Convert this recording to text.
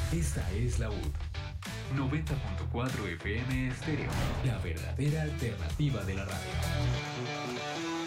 Esta es la UD 90.4 FM Estéreo, la verdadera alternativa de la radio.